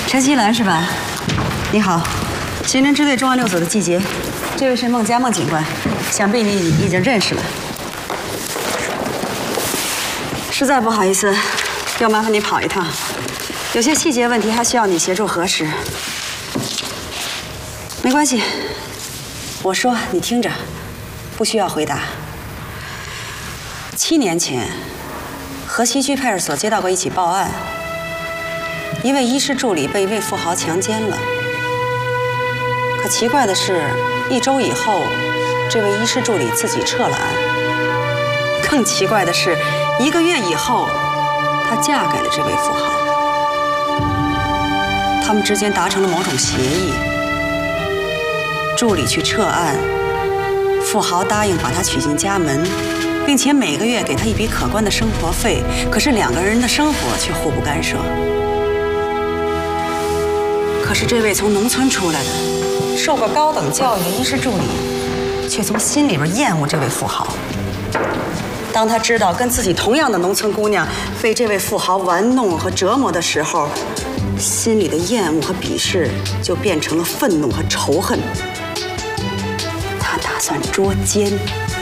陈锡兰是吧？你好，刑侦支队重案六所的季杰，这位是孟佳孟警官，想必你已经认识了。实在不好意思，要麻烦你跑一趟，有些细节问题还需要你协助核实。没关系，我说你听着，不需要回答。7年前，河西区派出所接到过一起报案。 一位医师助理被一位富豪强奸了，可奇怪的是，1周以后，这位医师助理自己撤了案。更奇怪的是，1个月以后，她嫁给了这位富豪。他们之间达成了某种协议，助理去撤案，富豪答应把她娶进家门，并且每个月给她一笔可观的生活费。可是2个人的生活却互不干涉。 可是这位从农村出来的、受过高等教育的医师助理，却从心里边厌恶这位富豪。当他知道跟自己同样的农村姑娘被这位富豪玩弄和折磨的时候，心里的厌恶和鄙视就变成了愤怒和仇恨。他打算捉奸。